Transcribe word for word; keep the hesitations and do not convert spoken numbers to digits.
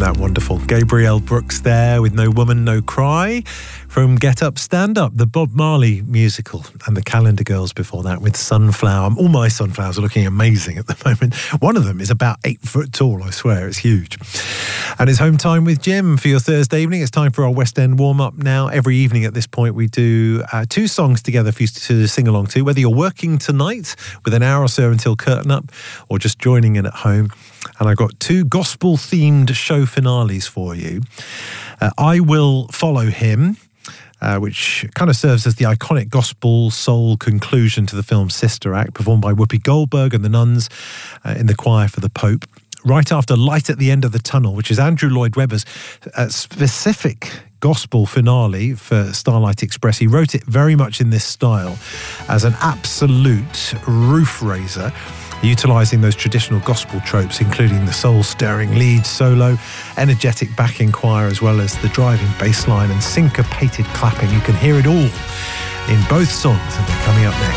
that wonderful? Gabrielle Brooks there with No Woman, No Cry from Get Up, Stand Up, the Bob Marley musical, and the Calendar Girls before that with Sunflower. All my sunflowers are looking amazing at the moment. One of them is about eight foot tall, I swear, it's huge. And it's home time with Jim for your Thursday evening. It's time for our West End warm-up now. Every evening at this point we do uh, two songs together for you to sing along to, whether you're working tonight with an hour or so until curtain up or just joining in at home. And I've got two gospel-themed show finales for you. Uh, I Will Follow Him, Uh, which kind of serves as the iconic gospel soul conclusion to the film Sister Act, performed by Whoopi Goldberg and the Nuns uh, in the choir for the Pope. Right after Light at the End of the Tunnel, which is Andrew Lloyd Webber's uh, specific gospel finale for Starlight Express. He wrote it very much in this style as an absolute roof raiser, utilising those traditional gospel tropes, including the soul-stirring lead solo, energetic backing choir, as well as the driving bass line and syncopated clapping. You can hear it all in both songs, and they're coming up next.